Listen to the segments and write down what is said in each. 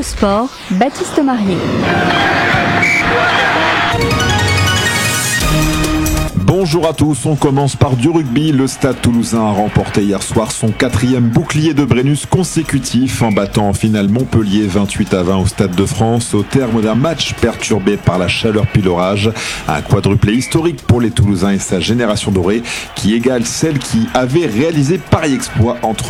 Sport, Baptiste Marier. Bonjour à tous, on commence par du rugby. Le Stade Toulousain a remporté hier soir son 4e bouclier de Brennus consécutif en battant en finale Montpellier 28-20 au Stade de France au terme d'un match perturbé par la chaleur puis l'orage. Un quadruplé historique pour les Toulousains et sa génération dorée qui égale celle qui avait réalisé pareil exploit entre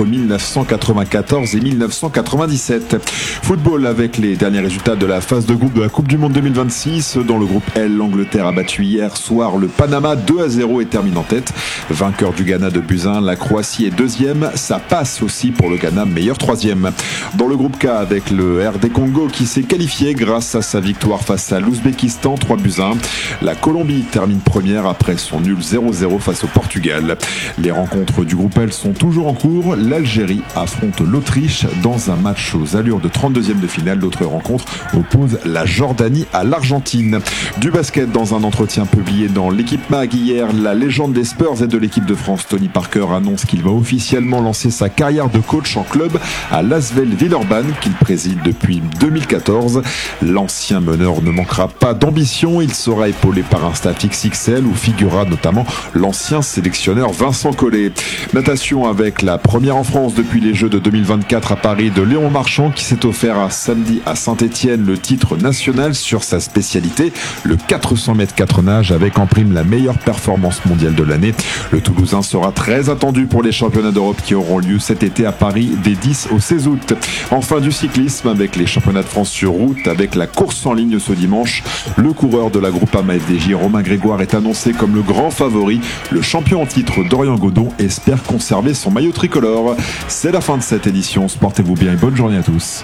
1994 et 1997. Football avec les derniers résultats de la phase de groupe de la Coupe du Monde 2026. Dans le groupe L, l'Angleterre a battu hier soir le Panama 2-0 et termine en tête. Vainqueur du Ghana de Buzyn, la Croatie est deuxième. Ça passe aussi pour le Ghana, meilleur troisième. Dans le groupe K, avec le RD Congo qui s'est qualifié grâce à sa victoire face à l'Ouzbékistan, 3-1. La Colombie termine première après son nul 0-0 face au Portugal. Les rencontres du groupe L sont toujours en cours. L'Algérie affronte l'Autriche dans un match aux allures de 32e de finale. D'autres rencontres opposent la Jordanie à l'Argentine. Du basket dans un entretien publié dans l'équipe MAG hier, la légende des Spurs et de l'équipe de France, Tony Parker, annonce qu'il va officiellement lancer sa carrière de coach en club à l'Asvel Villeurbanne, qu'il préside depuis 2014. L'ancien meneur ne manquera pas d'ambition. Il sera épaulé par un staff XXL où figurera notamment l'ancien sélectionneur Vincent Collet. Natation avec la première en France depuis les Jeux de 2024 à Paris de Léon Marchand qui s'est offert à samedi à Saint-Étienne le titre national sur sa spécialité, le 400 mètres 4 nages avec en prime la meilleure performance mondiale de l'année. Le Toulousain sera très attendu pour les championnats d'Europe qui auront lieu cet été à Paris des 10 au 16 août. Enfin du cyclisme avec les championnats de France sur route avec la course en ligne ce dimanche. Le coureur de la Groupama FDJ, Romain Grégoire, est annoncé comme le grand favori. Le champion en titre Dorian Godon espère conserver son maillot tricolore. C'est la fin de cette édition. Portez-vous bien et bonne journée à tous.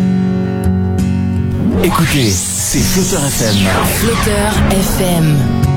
Écoutez, c'est Flotteur FM. Flotteur FM.